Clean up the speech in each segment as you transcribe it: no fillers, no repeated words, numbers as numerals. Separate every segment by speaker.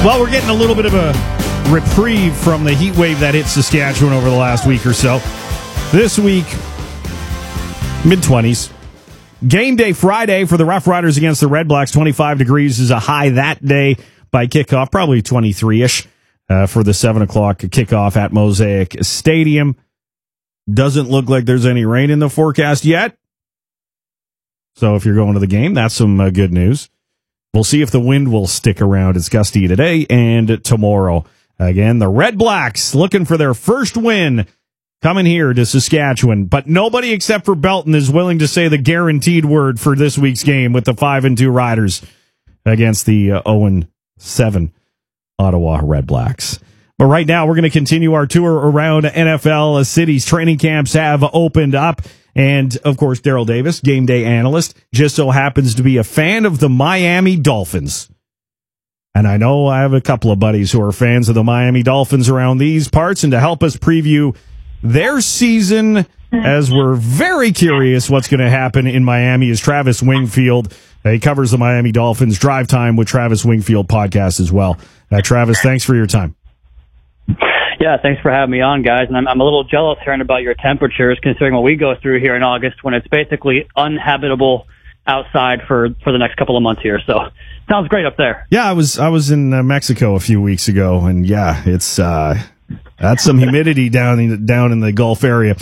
Speaker 1: Well, we're getting a little bit of a reprieve from the heat wave that hit Saskatchewan over the last week or so. This week, mid-20s. Game day Friday for the Rough Riders against the Red Blacks. 25 degrees is a high that day by kickoff. Probably 23-ish for the 7 o'clock kickoff at Mosaic Stadium. Doesn't look like there's any rain in the forecast yet. So if you're going to the game, that's some good news. We'll see if the wind will stick around. It's gusty today and tomorrow. Again, the Red Blacks looking for their first win coming here to Saskatchewan. But nobody except for Belton is willing to say the guaranteed word for this week's game with the 5-2 Riders against the 0-7 Ottawa Red Blacks. But right now, we're going to continue our tour around NFL cities. Training camps have opened up. And, of course, Daryl Davis, game day analyst, just so happens to be a fan of the Miami Dolphins. And I know I have a couple of buddies who are fans of the Miami Dolphins around these parts. And to help us preview their season, as we're very curious what's going to happen in Miami, is Travis Wingfield. He covers the Miami Dolphins Drive Time with Travis Wingfield podcast as well. Travis, thanks for your time.
Speaker 2: Yeah, thanks for having me on, guys. And I'm a little jealous hearing about your temperatures, considering what we go through here in August when it's basically uninhabitable outside for the next couple of months here. So sounds great up there.
Speaker 1: Yeah, I was in Mexico a few weeks ago, and yeah, it's that's some humidity down in the Gulf area.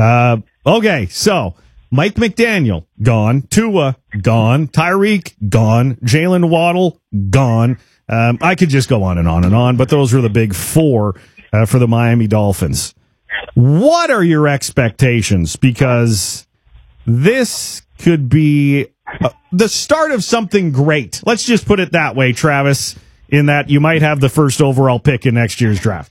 Speaker 1: Okay, so Mike McDaniel gone, Tua gone, Tyreek gone, Jalen Waddle gone. I could just go on and on and on, but those were the big four for the Miami Dolphins. What are your expectations? Because this could be the start of something great. Let's just put it that way, Travis, in that you might have the first overall pick in next year's draft.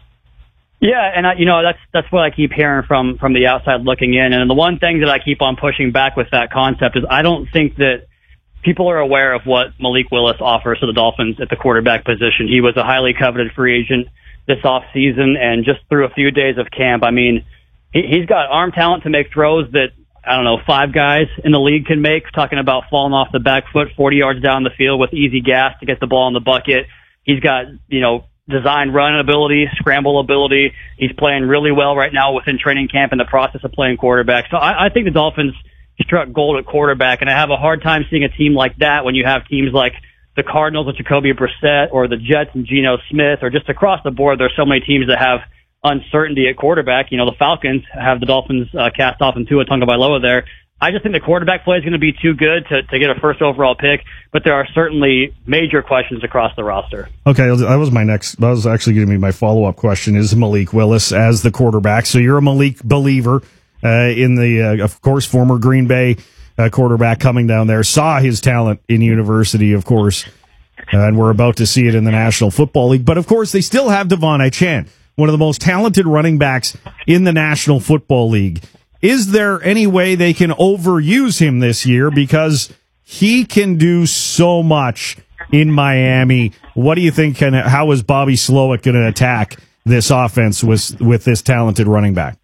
Speaker 2: Yeah, and that's what I keep hearing from the outside looking in. And the one thing that I keep on pushing back with that concept is I don't think that people are aware of what Malik Willis offers to the Dolphins at the quarterback position. He was a highly coveted free agent this offseason, and just through a few days of camp, I mean, he's got arm talent to make throws that, I don't know, 5 guys in the league can make, talking about falling off the back foot 40 yards down the field with easy gas to get the ball in the bucket. He's got, design run ability, scramble ability. He's playing really well right now within training camp in the process of playing quarterback. So I think the Dolphins struck gold at quarterback, and I have a hard time seeing a team like that when you have teams like the Cardinals with Jacoby Brissett or the Jets and Geno Smith, or just across the board. There's so many teams that have uncertainty at quarterback. The Falcons have the Dolphins cast off in Tua Tagovailoa there. I just think the quarterback play is going to be too good to get a first overall pick, but there are certainly major questions across the roster.
Speaker 1: Okay, that was actually going to be my follow-up question, is Malik Willis as the quarterback. So you're a Malik believer in the, of course, former Green Bay quarterback coming down there, saw his talent in university, of course, and we're about to see it in the National Football League. But, of course, they still have Devon Achane, one of the most talented running backs in the National Football League. Is there any way they can overuse him this year? Because he can do so much in Miami. What do you think? How is Bobby Slowick going to attack this offense with this talented running back?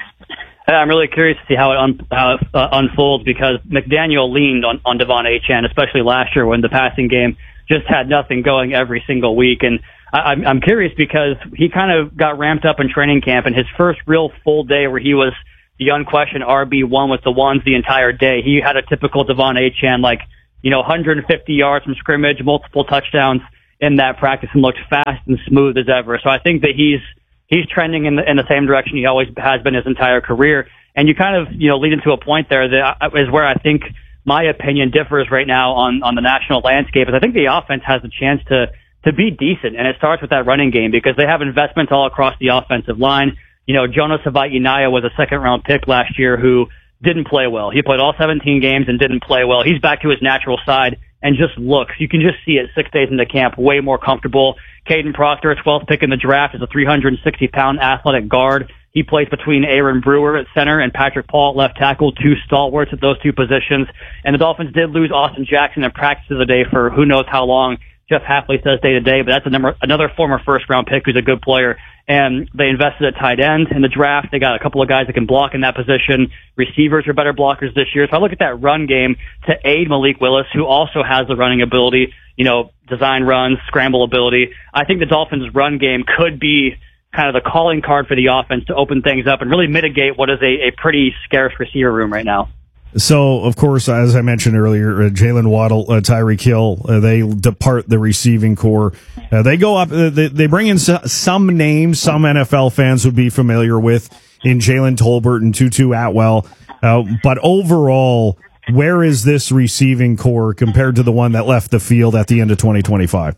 Speaker 2: I'm really curious to see how it unfolds, because McDaniel leaned on Devon Achane, especially last year when the passing game just had nothing going every single week. And I'm curious because he kind of got ramped up in training camp, and his first real full day where he was the unquestioned RB1 with the ones the entire day, he had a typical Devon Achane, 150 yards from scrimmage, multiple touchdowns in that practice, and looked fast and smooth as ever. So I think that he's trending in the same direction he always has been his entire career. And you kind of, lead into a point there that is where I think my opinion differs right now on the national landscape, is I think the offense has a chance to be decent. And it starts with that running game, because they have investments all across the offensive line. Jonas Savaiinaya was a second-round pick last year who didn't play well. He played all 17 games and didn't play well. He's back to his natural side and just looks. You can just see it 6 days into camp, way more comfortable. Caden Proctor, 12th pick in the draft, is a 360-pound athletic guard. He plays between Aaron Brewer at center and Patrick Paul at left tackle, 2 stalwarts at those 2 positions. And the Dolphins did lose Austin Jackson in practice of the day for who knows how long. Jeff Hafley says day to day, but that's another former first-round pick who's a good player. And they invested at tight end in the draft. They got a couple of guys that can block in that position. Receivers are better blockers this year. So I look at that run game to aid Malik Willis, who also has the running ability. design runs, scramble ability. I think the Dolphins' run game could be kind of the calling card for the offense to open things up and really mitigate what is a pretty scarce receiver room right now.
Speaker 1: So, of course, as I mentioned earlier, Jalen Waddle, Tyreek Hill, they depart the receiving core. They go up, they bring in some names some NFL fans would be familiar with in Jalen Tolbert and Tutu Atwell. But overall, where is this receiving core compared to the one that left the field at the end of 2025?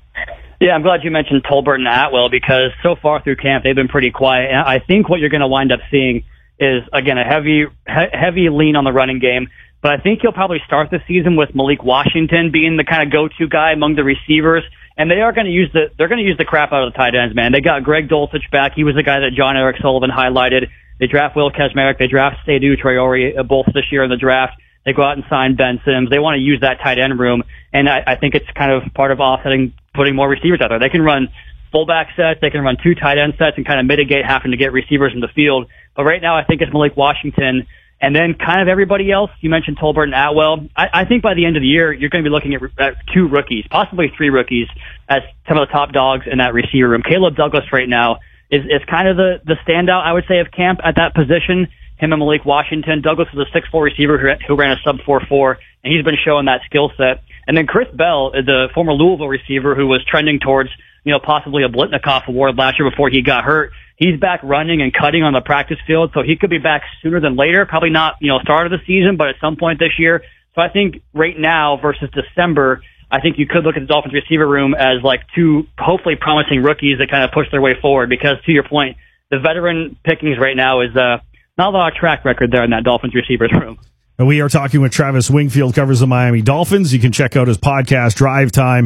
Speaker 2: Yeah, I'm glad you mentioned Tolbert and Atwell because so far through camp, they've been pretty quiet. And I think what you're going to wind up seeing is, again, a heavy lean on the running game. But I think he'll probably start the season with Malik Washington being the kind of go-to guy among the receivers. And they're going to use the crap out of the tight ends, man. They got Greg Dulcich back. He was the guy that John Eric Sullivan highlighted. They draft Will Kazmarek. They draft Seydou Traore both this year in the draft. They go out and sign Ben Sims. They want to use that tight end room. And I think it's kind of part of offsetting, putting more receivers out there. They can run fullback sets. They can run 2 tight end sets and kind of mitigate having to get receivers in the field. But right now, I think it's Malik Washington and then kind of everybody else. You mentioned Tolbert and Atwell. I think by the end of the year, you're going to be looking at 2 rookies, possibly 3 rookies as some of the top dogs in that receiver room. Caleb Douglas right now is kind of the standout, I would say, of camp at that position. Him and Malik Washington. Douglas is a 6'4" receiver who ran a sub 4.4, and he's been showing that skill set. And then Chris Bell, the former Louisville receiver who was trending towards, possibly a Blitnikoff award last year before he got hurt. He's back running and cutting on the practice field, so he could be back sooner than later. Probably not, start of the season, but at some point this year. So I think right now versus December, I think you could look at the Dolphins receiver room as like 2 hopefully promising rookies that kind of push their way forward because to your point, the veteran pickings right now is, not a lot of track record there in that Dolphins receivers room.
Speaker 1: We are talking with Travis Wingfield, covers the Miami Dolphins. You can check out his podcast, Drive Time,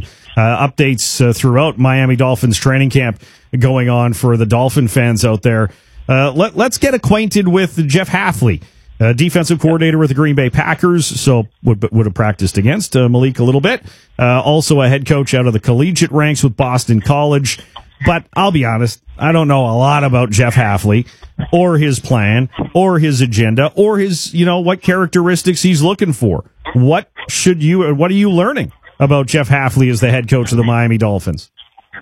Speaker 1: updates throughout Miami Dolphins training camp going on for the Dolphin fans out there. Let's get acquainted with Jeff Hafley, defensive coordinator with the Green Bay Packers, so would have practiced against Malik a little bit. Also a head coach out of the collegiate ranks with Boston College. But I'll be honest, I don't know a lot about Jeff Hafley or his plan or his agenda or his, what characteristics he's looking for. What are you learning about Jeff Hafley as the head coach of the Miami Dolphins?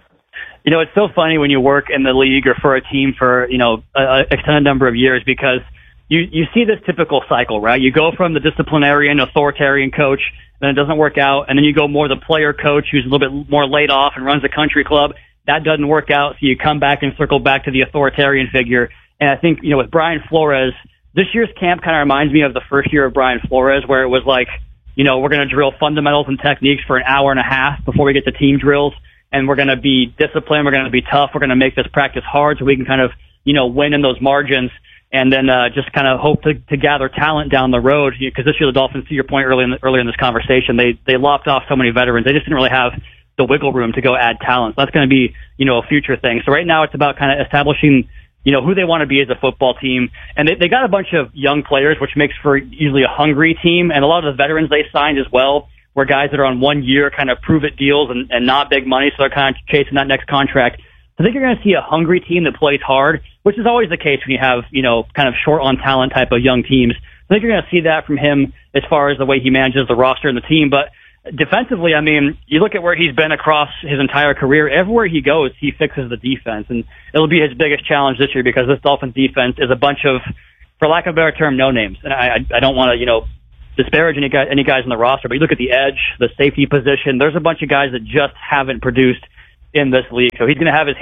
Speaker 2: It's so funny when you work in the league or for a team for, an extended number of years because you see this typical cycle, right? You go from the disciplinarian, authoritarian coach, then it doesn't work out, and then you go more the player coach who's a little bit more laid off and runs a country club. That doesn't work out, so you come back and circle back to the authoritarian figure. And I think, with Brian Flores, this year's camp kind of reminds me of the first year of Brian Flores, where it was like, we're going to drill fundamentals and techniques for an hour and a half before we get to team drills, and we're going to be disciplined, we're going to be tough, we're going to make this practice hard so we can kind of, win in those margins, and then just kind of hope to gather talent down the road. Because this year the Dolphins, to your point earlier in this conversation, they lopped off so many veterans. They just didn't really have the wiggle room to go add talent. So that's going to be, a future thing. So right now it's about kind of establishing, who they want to be as a football team. And they got a bunch of young players, which makes for usually a hungry team. And a lot of the veterans they signed as well were guys that are on 1 year kind of prove it deals and not big money. So they're kind of chasing that next contract. So I think you're going to see a hungry team that plays hard, which is always the case when you have, kind of short on talent type of young teams. I think you're going to see that from him as far as the way he manages the roster and the team. But defensively, I mean, you look at where he's been across his entire career. Everywhere he goes, he fixes the defense, and it'll be his biggest challenge this year because this Dolphins defense is a bunch of, for lack of a better term, no names. And I don't want to, disparage any guys on the roster, but you look at the edge, the safety position. There's a bunch of guys that just haven't produced in this league, so he's going to have his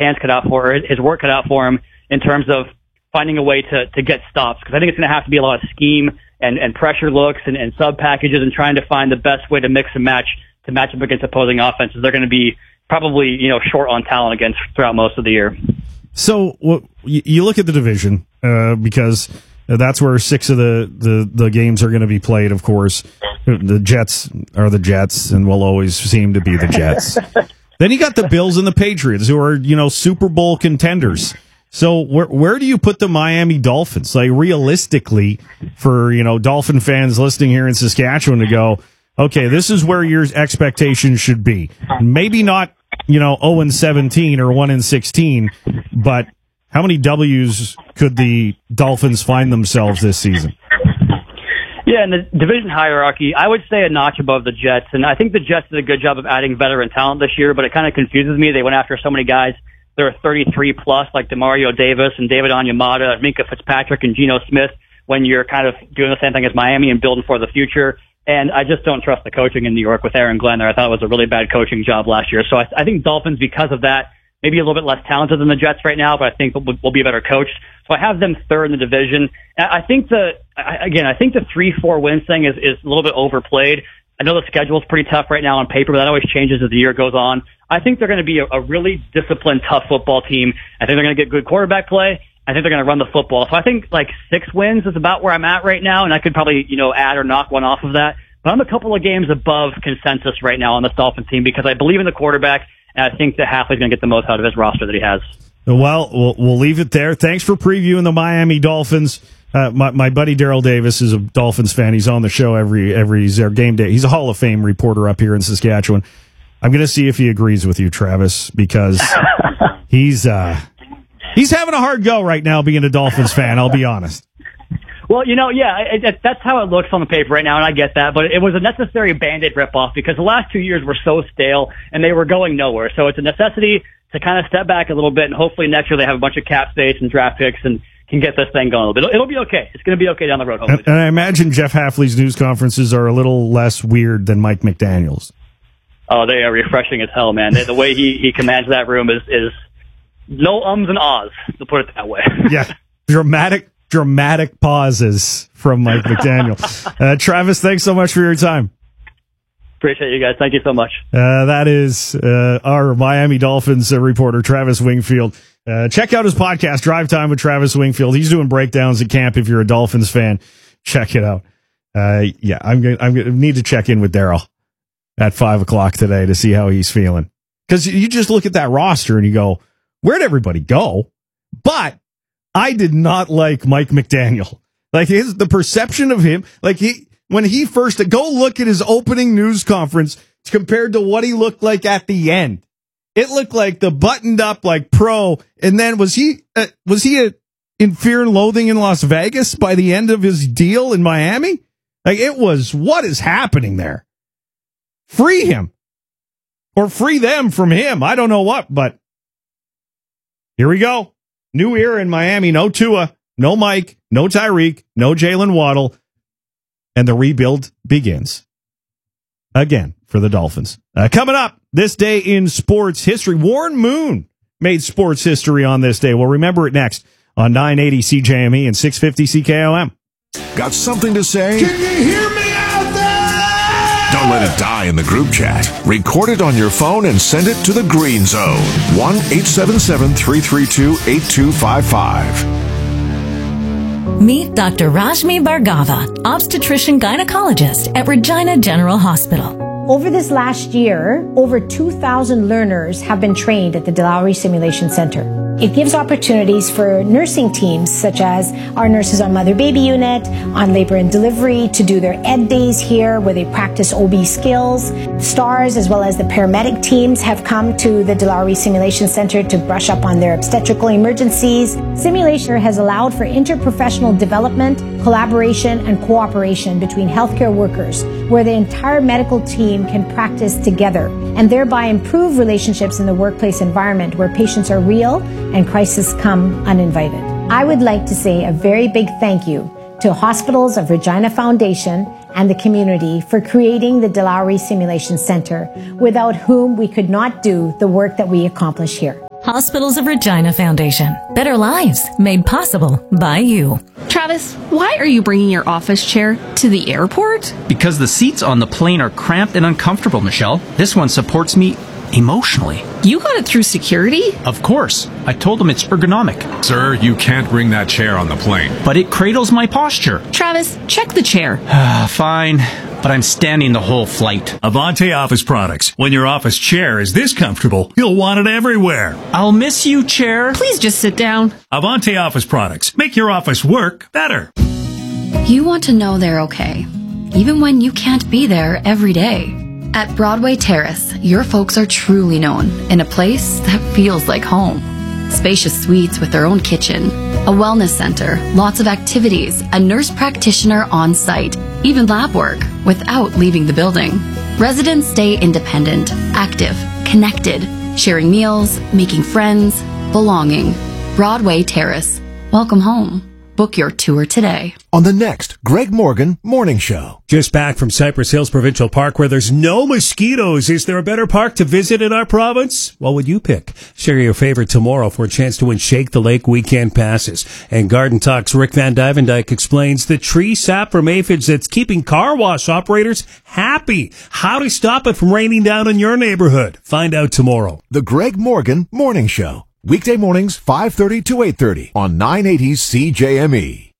Speaker 2: work cut out for him in terms of finding a way to get stops. Because I think it's going to have to be a lot of scheme and pressure looks and sub packages and trying to find the best way to mix and match to match up against opposing offenses. They're going to be probably, short on talent against throughout most of the year.
Speaker 1: So you look at the division, because that's where 6 of the games are going to be played, of course. The Jets are the Jets and will always seem to be the Jets. Then you got the Bills and the Patriots, who are, Super Bowl contenders. So where do you put the Miami Dolphins? Like, realistically, for, Dolphin fans listening here in Saskatchewan to go, okay, this is where your expectations should be. Maybe not, 0-17 or 1-16, but how many W's could the Dolphins find themselves this season?
Speaker 2: Yeah, in the division hierarchy, I would say a notch above the Jets. And I think the Jets did a good job of adding veteran talent this year, but it kind of confuses me. They went after so many guys that are 33 plus, like DeMario Davis and David Onyemata, Minkah Fitzpatrick, and Geno Smith, when you're kind of doing the same thing as Miami and building for the future. And I just don't trust the coaching in New York with Aaron Glenn there. I thought it was a really bad coaching job last year. So I think Dolphins, because of that, maybe a little bit less talented than the Jets right now, but I think will be a better coached. So I have them third in the division. I think the 3-4 wins thing is a little bit overplayed. I know the schedule is pretty tough right now on paper, but that always changes as the year goes on. I think they're going to be a really disciplined, tough football team. I think they're going to get good quarterback play. I think they're going to run the football. So I think like 6 wins is about where I'm at right now, and I could probably, add or knock one off of that. But I'm a couple of games above consensus right now on this Dolphins team because I believe in the quarterback, and I think that Hafley's going to get the most out of his roster that he has.
Speaker 1: Well, we'll leave it there. Thanks for previewing the Miami Dolphins. My buddy Daryl Davis is a Dolphins fan. He's on the show every their game day. He's a Hall of Fame reporter up here in Saskatchewan. I'm going to see if he agrees with you, Travis, because he's having a hard go right now being a Dolphins fan. I'll be honest.
Speaker 2: Well, that's how it looks on the paper right now, and I get that. But it was a necessary Band-Aid ripoff because the last 2 years were so stale and they were going nowhere. So it's a necessity to kind of step back a little bit, and hopefully next year they have a bunch of cap space and draft picks and can get this thing going a little bit. It'll be okay. It's going to be okay down the road, hopefully.
Speaker 1: And I imagine Jeff Hafley's news conferences are a little less weird than Mike McDaniel's.
Speaker 2: Oh, they are refreshing as hell, man. The way he commands that room is no ums and ahs, to put it that way.
Speaker 1: Yeah, dramatic pauses from Mike McDaniel. Travis, thanks so much for your time.
Speaker 2: Appreciate you guys. Thank you so much.
Speaker 1: That is our Miami Dolphins reporter, Travis Wingfield. Check out his podcast, Drive Time with Travis Wingfield. He's doing breakdowns at camp. If you're a Dolphins fan, check it out. I'm gonna need to check in with Daryl at 5:00 today to see how he's feeling. Because you just look at that roster and you go, where'd everybody go? But I did not like Mike McDaniel. Like the perception of him, when he first, go look at his opening news conference compared to what he looked like at the end. It looked like the buttoned up, pro. And then was he in Fear and Loathing in Las Vegas by the end of his deal in Miami? It was, what is happening there? Free him or free them from him. I don't know what, but here we go. New era in Miami. No Tua, no Mike, no Tyreek, no Jalen Waddle. And the rebuild begins again for the Dolphins. Coming up this day in sports history, Warren Moon made sports history on this day. We'll remember it next on 980 CJME and 650 CKOM.
Speaker 3: Got something to say?
Speaker 4: Can you hear me out there?
Speaker 3: Don't let it die in the group chat. Record it on your phone and send it to the Green Zone. 1-877-332-8255.
Speaker 5: Meet Dr. Rashmi Bhargava, obstetrician gynecologist at Regina General Hospital.
Speaker 6: Over this last year, over 2,000 learners have been trained at the De Lowry Simulation Center. It gives opportunities for nursing teams, such as our nurses on mother-baby unit, on labor and delivery, to do their ed days here where they practice OB skills. STARS, as well as the paramedic teams, have come to the De Lowry Simulation Center to brush up on their obstetrical emergencies. Simulation has allowed for interprofessional development, collaboration, and cooperation between healthcare workers, where the entire medical team can practice together and thereby improve relationships in the workplace environment where patients are real and crises come uninvited. I would like to say a very big thank you to Hospitals of Regina Foundation and the community for creating the De Lowry Simulation Center, without whom we could not do the work that we accomplish here.
Speaker 5: Hospitals of Regina Foundation. Better lives made possible by you.
Speaker 7: Travis, why are you bringing your office chair to the airport?
Speaker 8: Because the seats on the plane are cramped and uncomfortable, Michelle. This one supports me emotionally.
Speaker 7: You got it through security?
Speaker 8: Of course. I told them it's ergonomic.
Speaker 9: Sir, you can't bring that chair on the plane.
Speaker 8: But it cradles my posture.
Speaker 7: Travis, check the chair.
Speaker 8: Fine, but I'm standing the whole flight.
Speaker 10: Avante Office Products. When your office chair is this comfortable, you'll want it everywhere.
Speaker 8: I'll miss you, chair.
Speaker 7: Please just sit down.
Speaker 10: Avante Office Products. Make your office work better.
Speaker 11: You want to know they're okay, even when you can't be there every day. At Broadway Terrace, your folks are truly known in a place that feels like home. Spacious suites with their own kitchen, A wellness center, lots of activities, a nurse practitioner on site, even lab work, without leaving the building. Residents stay independent, active, connected, sharing meals, making friends, belonging. Broadway Terrace. Welcome home. Book your tour today.
Speaker 12: On the next Greg Morgan Morning Show.
Speaker 13: Just back from Cypress Hills Provincial Park where there's no mosquitoes. Is there a better park to visit in our province? What would you pick? Share your favorite tomorrow for a chance to win Shake the Lake weekend passes. And Garden Talk's Rick Van Dyke explains the tree sap from aphids that's keeping car wash operators happy. How to stop it from raining down in your neighborhood. Find out tomorrow.
Speaker 12: The Greg Morgan Morning Show. Weekday mornings, 5:30 to 8:30 on 980 CJME.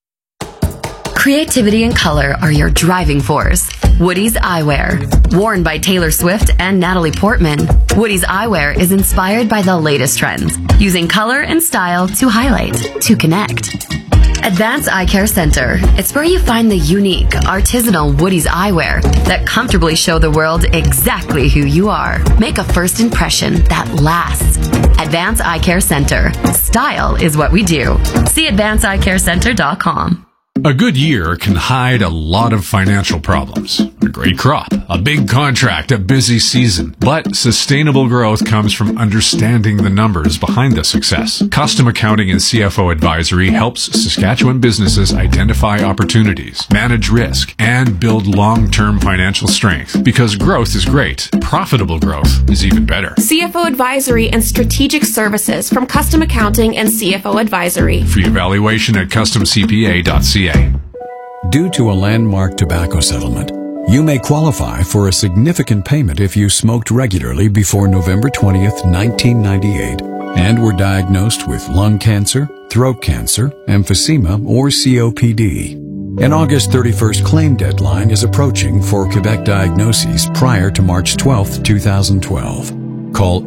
Speaker 11: Creativity and color are your driving force. Woody's Eyewear. Worn by Taylor Swift and Natalie Portman, Woody's Eyewear is inspired by the latest trends, using color and style to highlight, to connect. Advanced Eye Care Center. It's where you find the unique, artisanal Woody's eyewear that comfortably show the world exactly who you are. Make a first impression that lasts. Advanced Eye Care Center. Style is what we do. See advancedeyecarecenter.com.
Speaker 9: A good year can hide a lot of financial problems. A great crop, a big contract, a busy season. But sustainable growth comes from understanding the numbers behind the success. Custom Accounting and CFO Advisory helps Saskatchewan businesses identify opportunities, manage risk, and build long-term financial strength. Because growth is great, profitable growth is even better.
Speaker 14: CFO Advisory and Strategic Services from Custom Accounting and CFO Advisory.
Speaker 9: Free evaluation at customcpa.ca.
Speaker 15: Due to a landmark tobacco settlement, you may qualify for a significant payment if you smoked regularly before November 20th, 1998, and were diagnosed with lung cancer, throat cancer, emphysema, or COPD. An August 31st claim deadline is approaching for Quebec diagnoses prior to March 12th, 2012. Call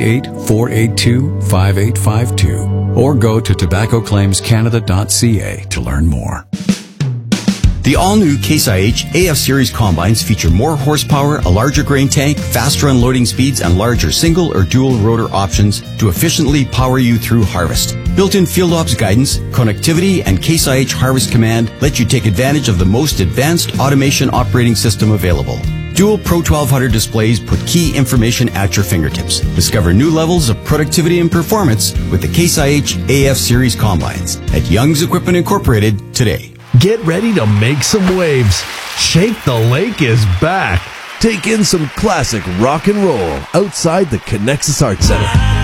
Speaker 15: 888-482-5852 or go to tobaccoclaimscanada.ca to learn more.
Speaker 16: The all-new Case IH AF Series combines feature more horsepower, a larger grain tank, faster unloading speeds, and larger single or dual rotor options to efficiently power you through harvest. Built-in Field Ops guidance, connectivity, and Case IH Harvest Command let you take advantage of the most advanced automation operating system available. Dual Pro 1200 displays put key information at your fingertips. Discover new levels of productivity and performance with the Case IH AF Series combines at Young's Equipment Incorporated today.
Speaker 17: Get ready to make some waves. Shake the Lake is back. Take in some classic rock and roll outside the Connexus Arts Center.